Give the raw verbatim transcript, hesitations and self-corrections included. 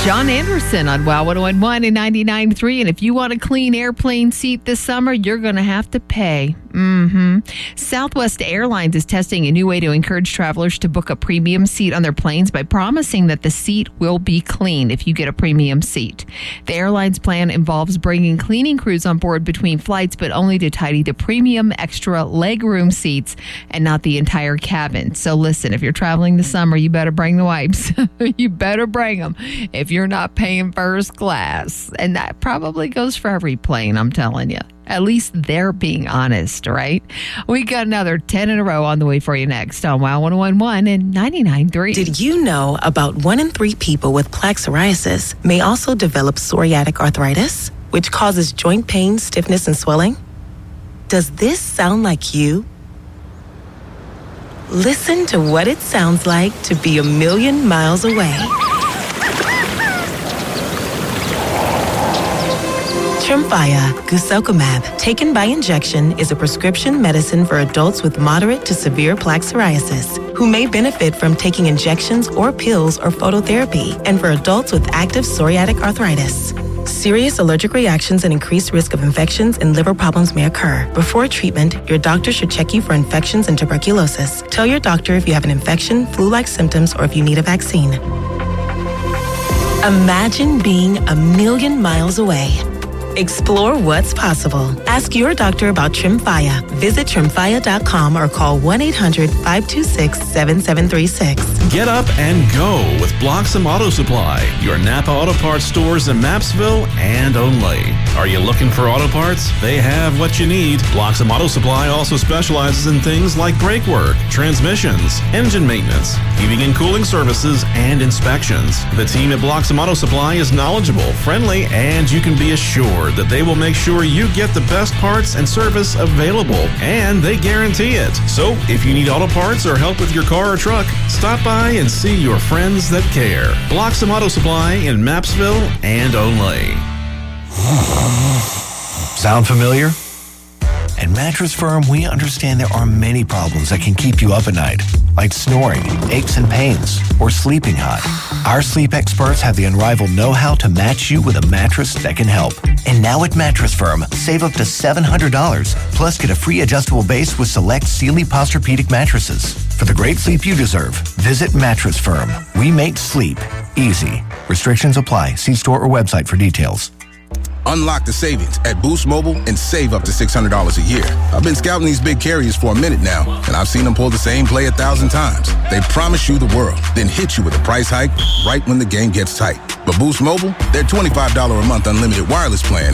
John Anderson on Wow one oh one point one and ninety-nine point three. And if you want a clean airplane seat this summer, you're going to have to pay. Mm-hmm. Southwest Airlines is testing a new way to encourage travelers to book a premium seat on their planes by promising that the seat will be clean if you get a premium seat. The airline's plan involves bringing cleaning crews on board between flights, but only to tidy the premium extra legroom seats and not the entire cabin. So listen, if you're traveling this summer, you better bring the wipes. You better bring them if you're not paying first class. And that probably goes for every plane, I'm telling you. At least they're being honest, right? We got another ten in a row on the way for you next on Wow one oh one point one and ninety-nine point three. Did you know about one in three people with plaque psoriasis may also develop psoriatic arthritis, which causes joint pain, stiffness, and swelling? Does this sound like you? Listen to what it sounds like to be a million miles away. Tremfya guselkumab, taken by injection, is a prescription medicine for adults with moderate to severe plaque psoriasis who may benefit from taking injections or pills or phototherapy, and for adults with active psoriatic arthritis. Serious allergic reactions and increased risk of infections and liver problems may occur. Before treatment, your doctor should check you for infections and tuberculosis. Tell your doctor if you have an infection, flu-like symptoms, or if you need a vaccine. Imagine being a million miles away. Explore what's possible. Ask your doctor about Tremfya. Visit tremfya dot com or call one eight hundred five two six seven seven three six. Get up and go with Bloxham Auto Supply, your Napa Auto Parts stores in Mapsville and Only. Are you looking for auto parts? They have what you need. Bloxham Auto Supply also specializes in things like brake work, transmissions, engine maintenance, heating and cooling services, and inspections. The team at Bloxham Auto Supply is knowledgeable, friendly, and you can be assured that they will make sure you get the best parts and service available, and they guarantee it. So if you need auto parts or help with your car or truck, stop by and see your friends that care. Bloxham Auto Supply in Mapsville and Only. Sound familiar? At Mattress Firm, we understand there are many problems that can keep you up at night, like snoring, aches and pains, or sleeping hot. Our sleep experts have the unrivaled know-how to match you with a mattress that can help. And now at Mattress Firm, save up to seven hundred dollars, plus get a free adjustable base with select Sealy Posturepedic mattresses. For the great sleep you deserve, visit Mattress Firm. We make sleep easy. Restrictions apply. See store or website for details. Unlock the savings at Boost Mobile and save up to six hundred dollars a year. I've been scouting these big carriers for a minute now, and I've seen them pull the same play a thousand times. They promise you the world, then hit you with a price hike right when the game gets tight. But Boost Mobile, their twenty-five dollars a month unlimited wireless plan